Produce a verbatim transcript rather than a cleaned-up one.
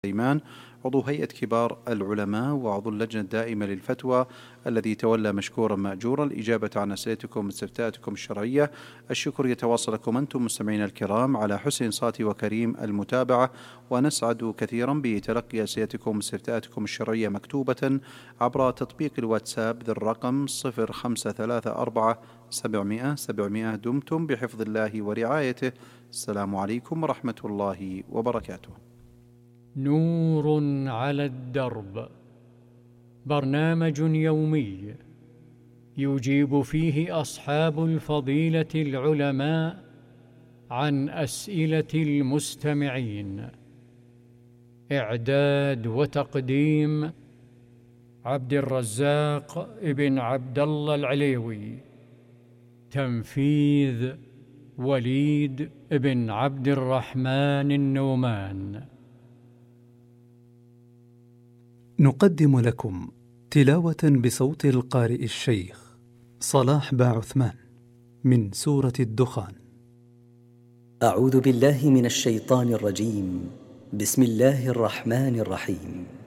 سليمان، عضو هيئة كبار العلماء وعضو اللجنة الدائمة للفتوى، الذي تولى مشكورا مأجورا الإجابة عن أسئلتكم واستفتاءاتكم الشرعية. الشكر يتواصل لكم أنتم مستمعين الكرام على حسن صوت وكريم المتابعة، ونسعد كثيرا بتلقي أسئلتكم واستفتاءاتكم الشرعية مكتوبة عبر تطبيق الواتساب ذي الرقم صفر خمسة ثلاثة أربعة سبعمائة سبعمائة. دمتم بحفظ الله ورعايته. السلام عليكم ورحمة الله وبركاته. نور على الدرب، برنامج يومي يجيب فيه أصحاب الفضيلة العلماء عن أسئلة المستمعين. إعداد وتقديم عبد الرزاق ابن عبد الله العليوي. تنفيذ وليد ابن عبد الرحمن النومان. نقدم لكم تلاوة بصوت القارئ الشيخ صلاح باعثمان من سورة الدخان. أعوذ بالله من الشيطان الرجيم. بسم الله الرحمن الرحيم.